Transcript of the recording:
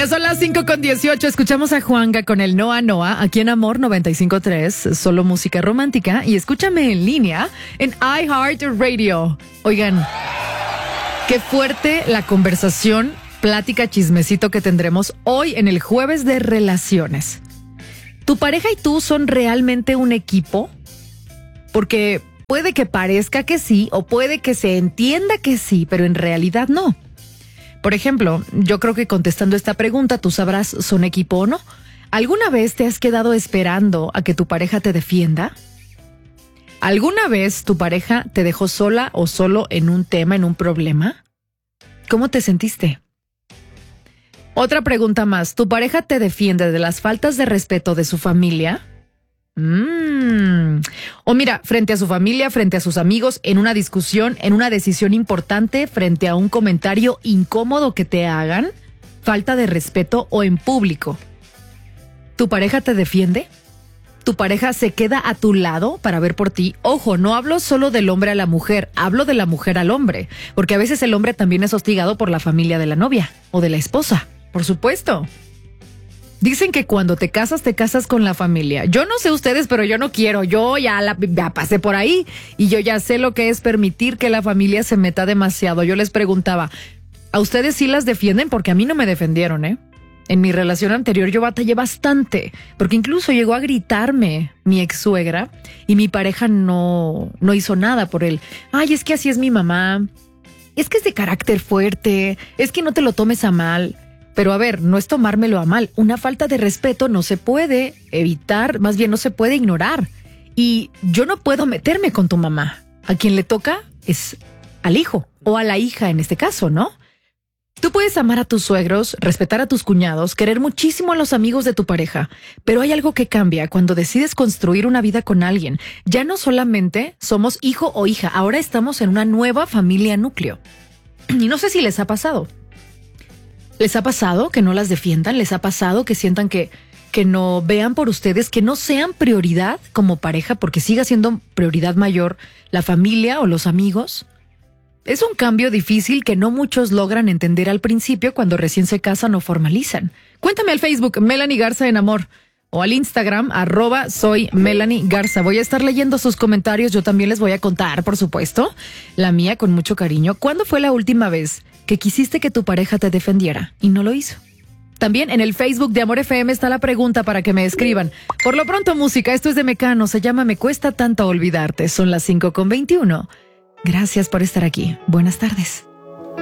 Ya son las 5:18. Escuchamos a Juanga con el Noa Noa aquí en Amor 95.3, solo música romántica. Y escúchame en línea en iHeartRadio. Oigan, qué fuerte la conversación, plática, chismecito que tendremos hoy en el jueves de relaciones. ¿Tu pareja y tú son realmente un equipo? Porque puede que parezca que sí o puede que se entienda que sí, pero en realidad no. Por ejemplo, yo creo que contestando esta pregunta tú sabrás ¿son equipo o no? ¿Alguna vez te has quedado esperando a que tu pareja te defienda? ¿Alguna vez tu pareja te dejó sola o solo en un tema, en un problema? ¿Cómo te sentiste? Otra pregunta más. ¿Tu pareja te defiende de las faltas de respeto de su familia? O mira, frente a su familia, frente a sus amigos, en una discusión, en una decisión importante, frente a un comentario incómodo que te hagan, falta de respeto o en público. ¿Tu pareja te defiende? ¿Tu pareja se queda a tu lado para ver por ti? Ojo, no hablo solo del hombre a la mujer, hablo de la mujer al hombre, porque a veces el hombre también es hostigado por la familia de la novia o de la esposa, por supuesto. Dicen que cuando te casas con la familia. Yo no sé ustedes, pero yo no quiero. Yo ya pasé por ahí y yo ya sé lo que es permitir que la familia se meta demasiado. Yo les preguntaba, ¿a ustedes sí las defienden? Porque a mí no me defendieron, ¿eh? En mi relación anterior yo batallé bastante, porque incluso llegó a gritarme mi ex suegra y mi pareja no hizo nada por él. Ay, es que así es mi mamá. Es que es de carácter fuerte. Es que no te lo tomes a mal. Pero a ver, no es tomármelo a mal. Una falta de respeto no se puede evitar, más bien no se puede ignorar. Y yo no puedo meterme con tu mamá. A quien le toca es al hijo o a la hija en este caso, ¿no? Tú puedes amar a tus suegros, respetar a tus cuñados, querer muchísimo a los amigos de tu pareja, pero hay algo que cambia cuando decides construir una vida con alguien. Ya no solamente somos hijo o hija, ahora estamos en una nueva familia núcleo. Y no sé si les ha pasado. ¿Les ha pasado que no las defiendan? ¿Les ha pasado que sientan que no vean por ustedes, que no sean prioridad como pareja porque siga siendo prioridad mayor la familia o los amigos? Es un cambio difícil que no muchos logran entender al principio cuando recién se casan o formalizan. Cuéntame al Facebook, Melanie Garza en Amor, o al Instagram, @soy Melanie Garza. Voy a estar leyendo sus comentarios, yo también les voy a contar, por supuesto, la mía con mucho cariño. ¿Cuándo fue la última vez que quisiste que tu pareja te defendiera y no lo hizo? También en el Facebook de Amor FM está la pregunta para que me escriban. Por lo pronto, música, esto es de Mecano, se llama Me Cuesta Tanto Olvidarte. Son las 5:21. Gracias por estar aquí. Buenas tardes.